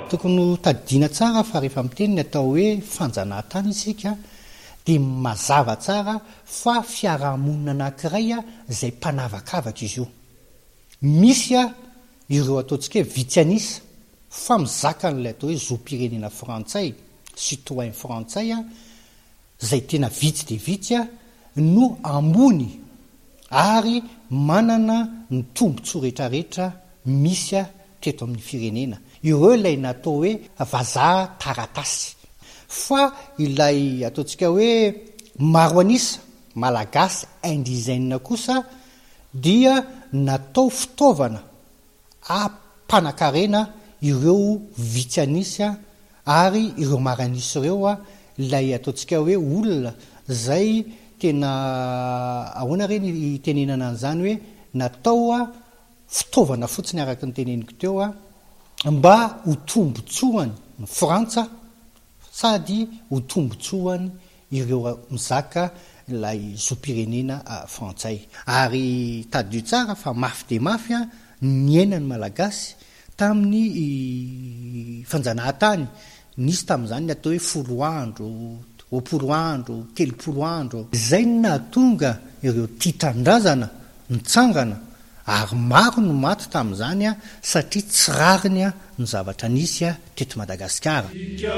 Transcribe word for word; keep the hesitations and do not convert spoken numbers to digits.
tokony tadiana tsara fa rehefa miteniny atao hoe fanjanahantany isika dia mazava tsara fa fiarahamonina anankiray a izay mpanavakavaka izy io. Misy a ireo ataontsika hoe vitsianisa fa mizaka n'ilay atao hoe zom-pirenena frantsay, citoyen frantsay a izay tena vitsy dia vitsy a no ambony ary manana ny tombontsoa rehetrarehetra misy a teto amin'ny firenena. Ireo ilay natao hoe vazaha taratasy. Fa ilay ataontsika hoe maro anisa malagasy indizaine kosa dia natao fitaovana ampanakarena ireo vitsy anisa ary ireo maranisy ireo a ilay ataontsika hoe olona zay tena ahoana reny tenenana an'izany hoe natao a fitaovana fotsiny araka ny teneniko teo a mba ho tombotsoany ny Frantsa sady ho tombotsoany ireo mizaka ilay zom-pirenena frantsay. Ary tadio tsara fa mafy dia mafy a niainany malagasy tamin'ny fanjanahantany. Nisy tamin'izany ny atao hoe folo andro, roapolo andro, telopolo andro. Izay no nahatonga ireo tia tanindrazana nitsangana ary maro no maty tamin'izany a satria tsy rariny a ny zavatra nisy a teto Madagasikara.